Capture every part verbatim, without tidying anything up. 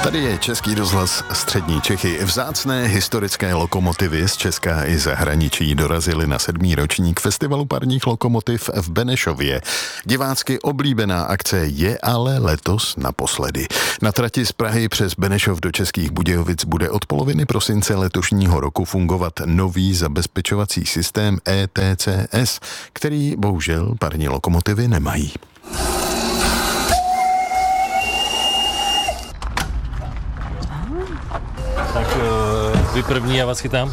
Tady je Český rozhlas Střední Čechy. Vzácné historické lokomotivy z Česka i zahraničí dorazily na sedmý ročník festivalu parních lokomotiv v Benešově. Divácky oblíbená akce je ale letos naposledy. Na trati z Prahy přes Benešov do Českých Budějovic bude od poloviny prosince letošního roku fungovat nový zabezpečovací systém E T C S, který bohužel parní lokomotivy nemají. Tak vy první, já vás chytám.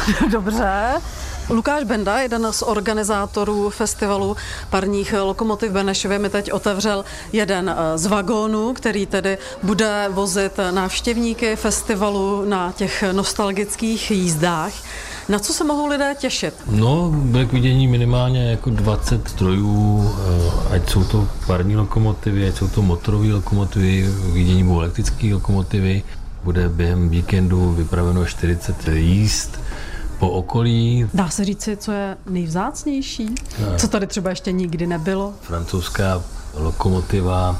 Dobře. Lukáš Benda, jeden z organizátorů festivalu parních lokomotiv v Benešově, mi teď otevřel jeden z vagónů, který tedy bude vozit návštěvníky festivalu na těch nostalgických jízdách. Na co se mohou lidé těšit? No, bude k vidění minimálně jako dvacet strojů, ať jsou to parní lokomotivy, ať jsou to motorové lokomotivy, k vidění budou elektrické lokomotivy. Bude během víkendu vypraveno čtyřicet jízd po okolí. Dá se říci, co je nejvzácnější? No. Co tady třeba ještě nikdy nebylo? Francouzská lokomotiva,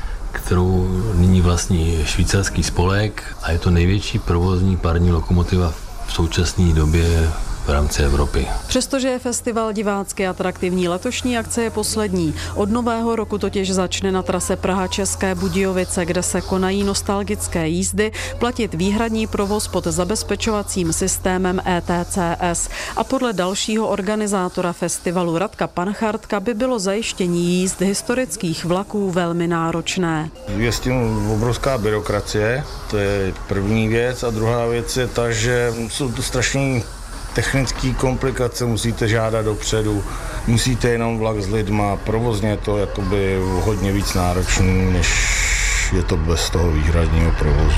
kterou nyní vlastní švýcarský spolek, a je to největší provozní parní lokomotiva v současné době v rámci Evropy. Přestože je festival divácky atraktivní, letošní akce je poslední. Od nového roku totiž začne na trase Praha-České Budějovice, kde se konají nostalgické jízdy, platit výhradní provoz pod zabezpečovacím systémem E T C S. A podle dalšího organizátora festivalu Radka Panchartka by bylo zajištění jízd historických vlaků velmi náročné. Je s tím obrovská byrokracie, to je první věc, a druhá věc je ta, že jsou to strašný technické komplikace, musíte žádat dopředu, musíte jenom vlak s lidma, provozně to jakoby hodně víc náročný, než je to bez toho výhradního provozu.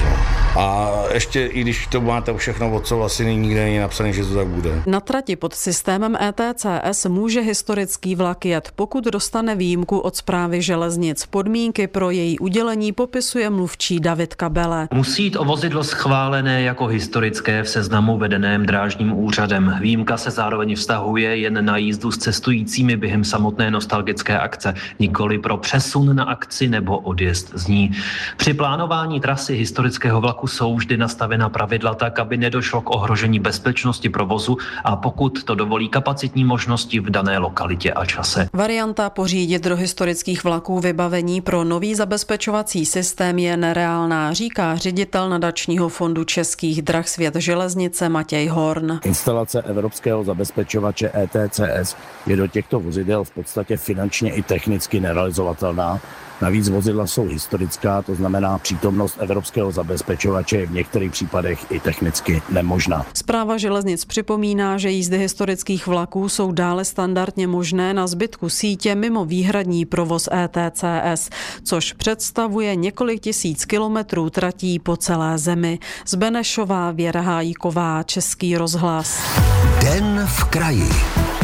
A ještě i když to máte všechno odsouhlasené, nikde není napsané, že to tak bude. Na trati pod systémem E T C S může historický vlak jet, pokud dostane výjimku od Správy železnic. Podmínky pro její udělení popisuje mluvčí David Kabele. Musí jít o vozidlo schválené jako historické v seznamu vedeném drážním úřadem. Výjimka se zároveň vztahuje jen na jízdu s cestujícími během samotné nostalgické akce, nikoli pro přesun na akci nebo odjezd z ní. Při plánování trasy historického vlaku jsou vždy nastavena pravidla tak, aby nedošlo k ohrožení bezpečnosti provozu, a pokud to dovolí kapacitní možnosti v dané lokalitě a čase. Varianta pořídit do historických vlaků vybavení pro nový zabezpečovací systém je nereálná, říká ředitel nadačního fondu Českých drah Svět železnice Matěj Horn. Instalace evropského zabezpečovače E T C S je do těchto vozidel v podstatě finančně i technicky nerealizovatelná. Navíc vozidla jsou historická, to znamená přítomnost evropského zabezpečovače je v některých případech i technicky nemožná. Správa železnic připomíná, že jízdy historických vlaků jsou dále standardně možné na zbytku sítě mimo výhradní provoz E T C S, což představuje několik tisíc kilometrů tratí po celé zemi. Z Benešova Věra Hájíková, Český rozhlas. Den v kraji.